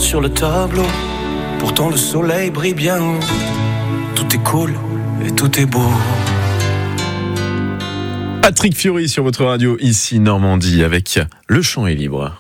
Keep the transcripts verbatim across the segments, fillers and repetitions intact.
sur le tableau. Pourtant le soleil brille bien haut. Tout est cool et tout est beau. Patrick Fiori sur votre radio, ici Normandie, avec Le Chant est libre.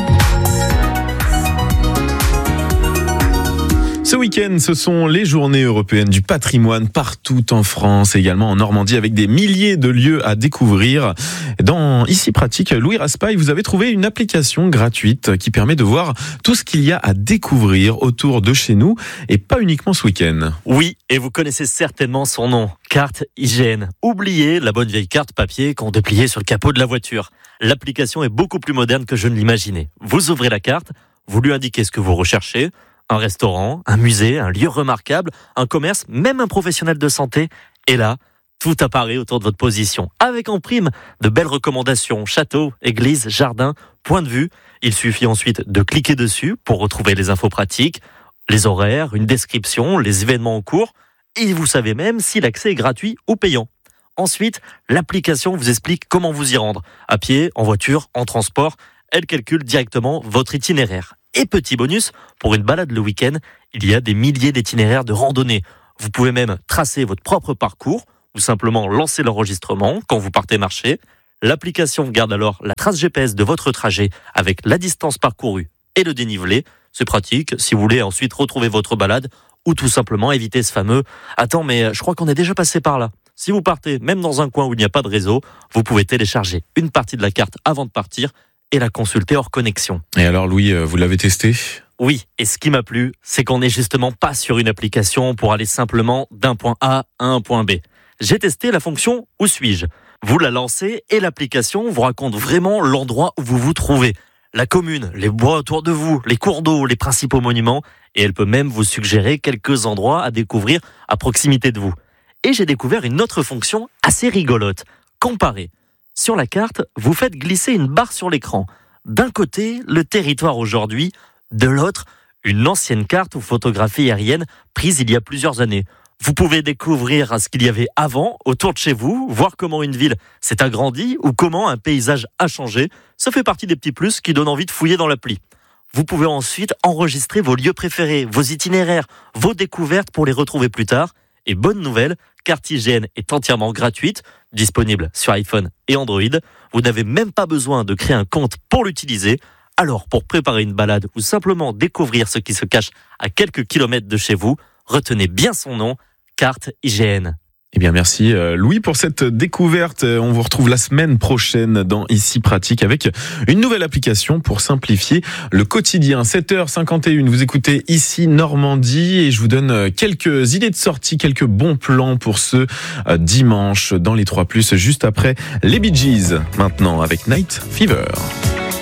Ce week-end, ce sont les journées européennes du patrimoine partout en France, et également en Normandie, avec des milliers de lieux à découvrir. Dans Ici Pratique, Louis Raspail, vous avez trouvé une application gratuite qui permet de voir tout ce qu'il y a à découvrir autour de chez nous, et pas uniquement ce week-end. Oui, et vous connaissez certainement son nom, Carte I G N. Oubliez la bonne vieille carte papier qu'on dépliait sur le capot de la voiture. L'application est beaucoup plus moderne que je ne l'imaginais. Vous ouvrez la carte, vous lui indiquez ce que vous recherchez, un restaurant, un musée, un lieu remarquable, un commerce, même un professionnel de santé. Et là, tout apparaît autour de votre position. Avec en prime de belles recommandations, châteaux, églises, jardins, points de vue. Il suffit ensuite de cliquer dessus pour retrouver les infos pratiques, les horaires, une description, les événements en cours. Et vous savez même si l'accès est gratuit ou payant. Ensuite, l'application vous explique comment vous y rendre. À pied, en voiture, en transport. Elle calcule directement votre itinéraire. Et petit bonus, pour une balade le week-end, il y a des milliers d'itinéraires de randonnée. Vous pouvez même tracer votre propre parcours ou simplement lancer l'enregistrement quand vous partez marcher. L'application garde alors la trace G P S de votre trajet avec la distance parcourue et le dénivelé. C'est pratique si vous voulez ensuite retrouver votre balade ou tout simplement éviter ce fameux « Attends, mais je crois qu'on est déjà passé par là ». Si vous partez même dans un coin où il n'y a pas de réseau, vous pouvez télécharger une partie de la carte avant de partir et la consulter hors connexion. Et alors Louis, vous l'avez testé ? Oui, et ce qui m'a plu, c'est qu'on n'est justement pas sur une application pour aller simplement d'un point A à un point B. J'ai testé la fonction « Où suis-je ?». Vous la lancez et l'application vous raconte vraiment l'endroit où vous vous trouvez. La commune, les bois autour de vous, les cours d'eau, les principaux monuments, et elle peut même vous suggérer quelques endroits à découvrir à proximité de vous. Et j'ai découvert une autre fonction assez rigolote, comparer. Sur la carte, vous faites glisser une barre sur l'écran. D'un côté, le territoire aujourd'hui, de l'autre, une ancienne carte ou photographie aérienne prise il y a plusieurs années. Vous pouvez découvrir ce qu'il y avait avant, autour de chez vous, voir comment une ville s'est agrandie ou comment un paysage a changé. Ça fait partie des petits plus qui donnent envie de fouiller dans l'appli. Vous pouvez ensuite enregistrer vos lieux préférés, vos itinéraires, vos découvertes pour les retrouver plus tard. Et bonne nouvelle, Carte I G N est entièrement gratuite, disponible sur iPhone et Android. Vous n'avez même pas besoin de créer un compte pour l'utiliser. Alors, pour préparer une balade ou simplement découvrir ce qui se cache à quelques kilomètres de chez vous, retenez bien son nom, Carte I G N. Eh bien, merci Louis pour cette découverte. On vous retrouve la semaine prochaine dans Ici Pratique avec une nouvelle application pour simplifier le quotidien. sept heures cinquante et une, vous écoutez Ici Normandie et je vous donne quelques idées de sortie, quelques bons plans pour ce dimanche dans les trois plus, juste après les Bee Gees. Maintenant avec Night Fever.